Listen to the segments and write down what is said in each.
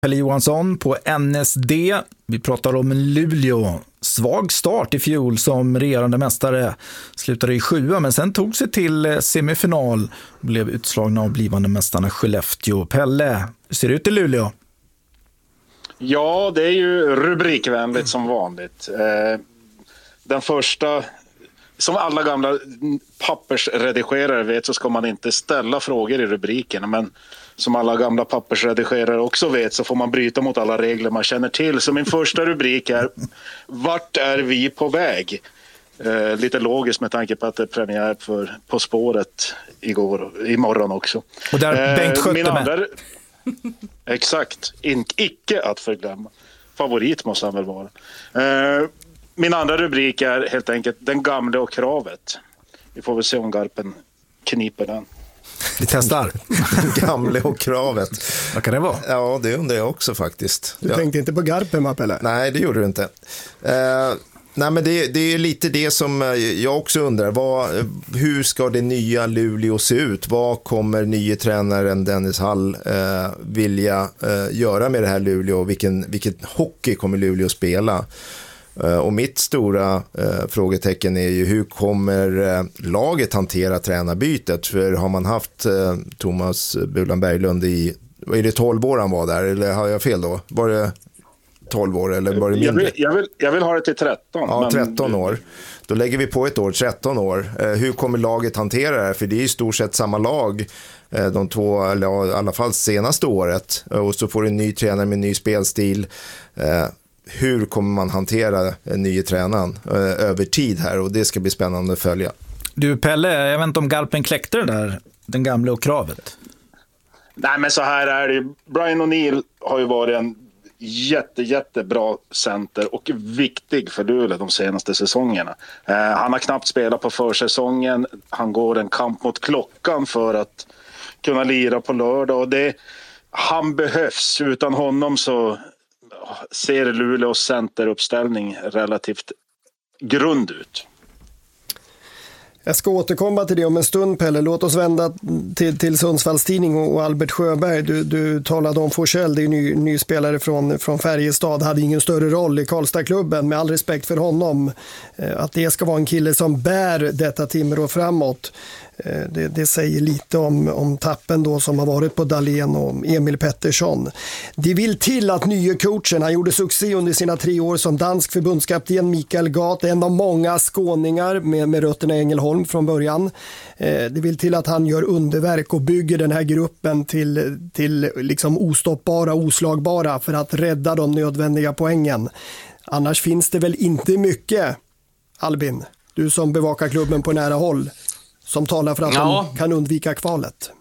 Pelle Johansson på NSD. Vi pratar om Luleå. Svag start i fjol som regerande mästare, slutade i 7, men sen tog sig till semifinal och blev utslagna av blivande mästarna Skellefteå. Pelle, hur ser det ut i Luleå? Ja, det är ju rubrikvänligt som vanligt. Den första, som alla gamla pappersredigerare vet, så ska man inte ställa frågor i rubriken, men som alla gamla pappersredigerare också vet så får man bryta mot alla regler man känner till. Så min första rubrik är: vart är vi på väg? Lite logiskt med tanke på att det är premiär för På spåret imorgon också. Och där Bengt Skötte med. Exakt, icke att förglömma. Favorit måste han väl vara. Min andra rubrik är helt enkelt Den gamle och kravet. Vi får väl se om Garpen kniper den. Vi testar. Gamle och kravet. Vad kan det vara? Ja, det undrar jag också faktiskt. Du tänkte inte på Garpen, Pelle? Nej, det gjorde du inte. Nej, men det är lite det som jag också undrar. Hur ska det nya Luleå se ut? Vad kommer nye tränaren Dennis Hall vilja göra med det här Luleå? Vilken hockey kommer Luleå spela? Och mitt stora frågetecken är ju: hur kommer laget hantera tränarbytet? För har man haft Thomas Bulan Berglund i, är det 12 år han var där? Eller har jag fel då? Var det 12 år eller var det mindre? Jag vill ha det till 13. Ja, 13 år. Då lägger vi på ett år, 13 år. Hur kommer laget hantera det här? För det är i stort sett samma lag de två, eller i alla fall senaste året. Och så får du en ny tränare med en ny spelstil. Hur kommer man hantera den nya tränaren över tid här? Och det ska bli spännande att följa. Du Pelle, jag vet inte om Garpen kläckte det där, den gamla och kravet. Nej, men så här är det. Brian O'Neill har ju varit en jättebra center och viktig för Luleå de senaste säsongerna. Han har knappt spelat på försäsongen. Han går en kamp mot klockan för att kunna lira på lördag. Och han behövs. Utan honom så ser Luleås centeruppställning relativt grund ut. Jag ska återkomma till det om en stund, Pelle. Låt oss vända till Sundsvalls Tidning och Albert Sjöberg. Du talade om Forsell, det är ny spelare från Färjestad. Hade ingen större roll i Karlstadklubben, med all respekt för honom. Att det ska vara en kille som bär detta Timrå framåt. Det säger lite om tappen då som har varit på Dahlén och Emil Pettersson. Det vill till att nya coachen, han gjorde succé under sina 3 år som dansk förbundskapten, Mikael Gat, en av många skåningar med rötterna i Ängelholm från början. Det vill till att han gör underverk och bygger den här gruppen till liksom ostoppbara, oslagbara för att rädda de nödvändiga poängen. Annars finns det väl inte mycket, Albin, du som bevakar klubben på nära håll, som talar för att de kan undvika kvalet.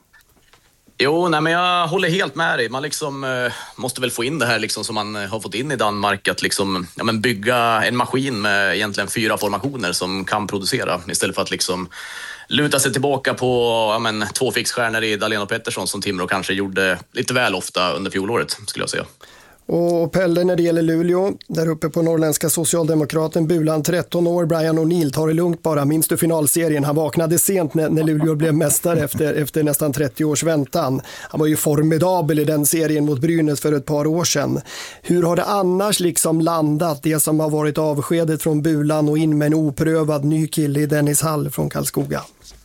Jo, nej, men jag håller helt med dig. Man liksom, måste väl få in det här liksom, som man har fått in i Danmark. Att liksom, bygga en maskin med egentligen 4 formationer som kan producera. Istället för att liksom luta sig tillbaka på 2 fixstjärnor i Dahlén och Pettersson som Timrå kanske gjorde lite väl ofta under fjolåret, skulle jag säga. Och Pelle, när det gäller Luleå, där uppe på norrländska socialdemokraten, Bulan 13 år, Brian O'Neill, tar det lugnt bara. Minns du finalserien? Han vaknade sent när Luleå blev mästare efter nästan 30 års väntan. Han var ju formidabel i den serien mot Brynäs för ett par år sedan. Hur har det annars liksom landat, det som har varit avskedet från Bulan och in med en oprövad ny kille i Dennis Hall från Karlskoga?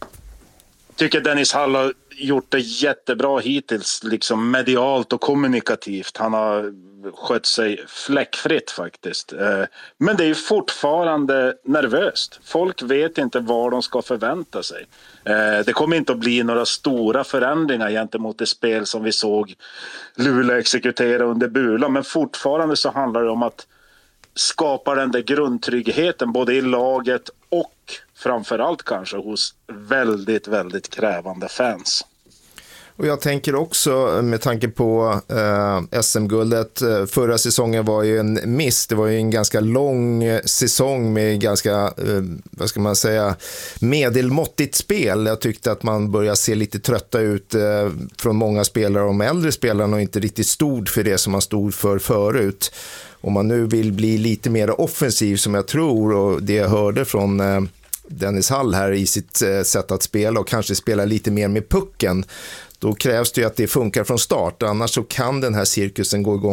Jag tycker Dennis Hall har gjort det jättebra hittills, liksom medialt och kommunikativt. Han har skött sig fläckfritt faktiskt. Men det är ju fortfarande nervöst. Folk vet inte vad de ska förvänta sig. Det kommer inte att bli några stora förändringar gentemot det spel som vi såg Luleå exekutera under Bulan. Men fortfarande så handlar det om att skapa den där grundtryggheten både i laget och framförallt kanske hos väldigt krävande fans. Och jag tänker också med tanke på SM-guldet, förra säsongen var ju en miss. Det var ju en ganska lång säsong med ganska, vad ska man säga, medelmåttigt spel. Jag tyckte att man började se lite trötta ut från många spelare, och de äldre spelarna, och inte riktigt stod för det som man stod för förut. Om man nu vill bli lite mer offensiv, som jag tror, och det jag hörde från Dennis Hall här i sitt sätt att spela, och kanske spela lite mer med pucken, då krävs det ju att det funkar från start. Annars så kan den här cirkusen gå igång